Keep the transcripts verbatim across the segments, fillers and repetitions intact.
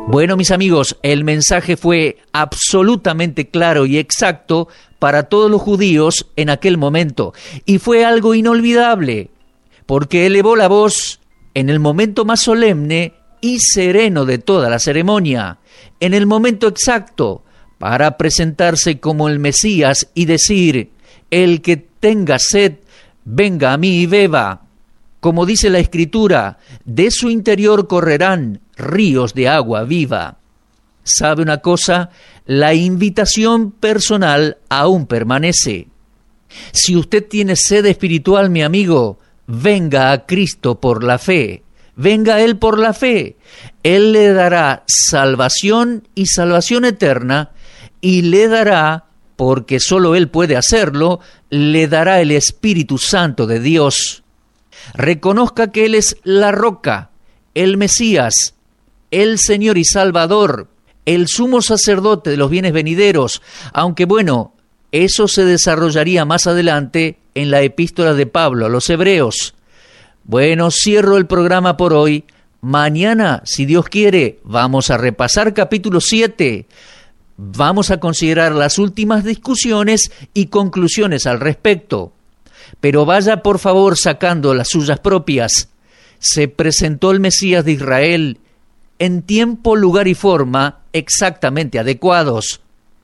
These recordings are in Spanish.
Bueno, mis amigos, el mensaje fue absolutamente claro y exacto para todos los judíos en aquel momento, y fue algo inolvidable, porque elevó la voz en el momento más solemne y sereno de toda la ceremonia, en el momento exacto, para presentarse como el Mesías y decir: el que tenga sed, venga a mí y beba. Como dice la Escritura, de su interior correrán ríos de agua viva. ¿Sabe una cosa? La invitación personal aún permanece. Si usted tiene sed espiritual, mi amigo, venga a Cristo por la fe. Venga a Él por la fe. Él le dará salvación y salvación eterna, y le dará, porque solo Él puede hacerlo, le dará el Espíritu Santo de Dios. Reconozca que Él es la roca, el Mesías, el Señor y Salvador, el sumo sacerdote de los bienes venideros, aunque bueno, eso se desarrollaría más adelante en la epístola de Pablo a los Hebreos. Bueno, cierro el programa por hoy. Mañana, si Dios quiere, vamos a repasar capítulo siete. Vamos a considerar las últimas discusiones y conclusiones al respecto. Pero vaya por favor sacando las suyas propias. Se presentó el Mesías de Israel en tiempo, lugar y forma exactamente adecuados.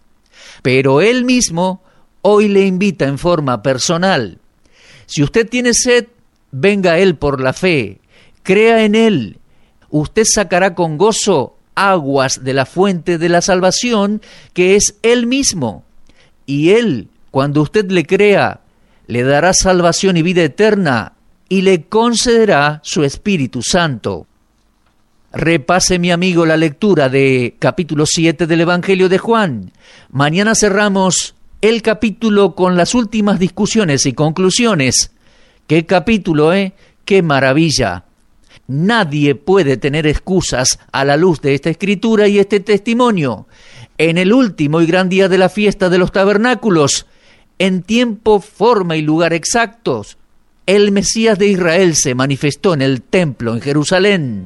Pero Él mismo hoy le invita en forma personal. Si usted tiene sed, venga a Él por la fe. Crea en Él. Usted sacará con gozo aguas de la fuente de la salvación, que es Él mismo. Y Él, cuando usted le crea, le dará salvación y vida eterna, y le concederá su Espíritu Santo. Repase, mi amigo, la lectura de capítulo siete del Evangelio de Juan. Mañana cerramos el capítulo con las últimas discusiones y conclusiones. ¡Qué capítulo, eh! ¡Qué maravilla! Nadie puede tener excusas a la luz de esta escritura y este testimonio. En el último y gran día de la fiesta de los tabernáculos, en tiempo, forma y lugar exactos, el Mesías de Israel se manifestó en el templo en Jerusalén.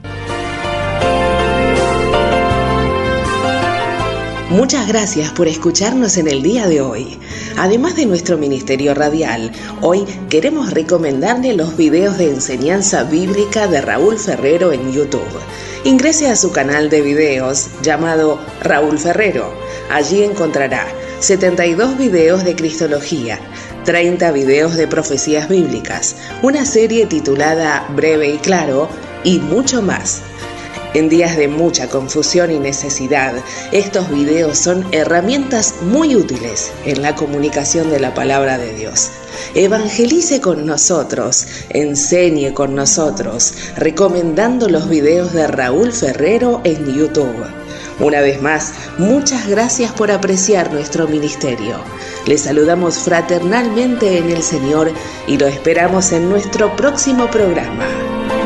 Muchas gracias por escucharnos en el día de hoy. Además de nuestro ministerio radial, hoy queremos recomendarle los videos de enseñanza bíblica de Raúl Ferrero en YouTube. Ingrese a su canal de videos llamado Raúl Ferrero. Allí encontrará setenta y dos videos de Cristología, treinta videos de profecías bíblicas, una serie titulada Breve y Claro y mucho más. En días de mucha confusión y necesidad, estos videos son herramientas muy útiles en la comunicación de la palabra de Dios. Evangelice con nosotros, enseñe con nosotros, recomendando los videos de Raúl Ferrero en YouTube. Una vez más, muchas gracias por apreciar nuestro ministerio. Les saludamos fraternalmente en el Señor y lo esperamos en nuestro próximo programa.